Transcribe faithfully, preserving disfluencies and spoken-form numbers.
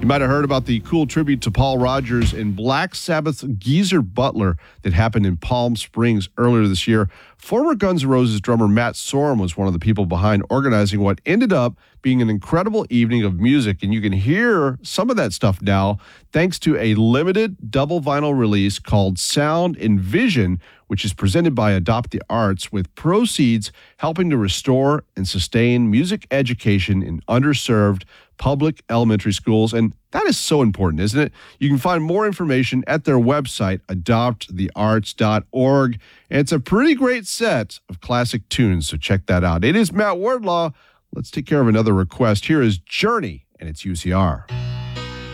might have heard about the cool tribute to Paul Rogers and Black Sabbath's Geezer Butler that happened in Palm Springs earlier this year. Former Guns N' Roses drummer Matt Sorum was one of the people behind organizing what ended up being an incredible evening of music, and you can hear some of that stuff now thanks to a limited double vinyl release called Sound and Vision, which is presented by Adopt the Arts, with proceeds helping to restore and sustain music education in underserved public elementary schools. And that is so important, isn't it? You can find more information at their website, adopt the arts dot org. And it's a pretty great set of classic tunes, so check that out. It is Matt Wardlaw. Let's take care of another request. Here is Journey, and it's U C R.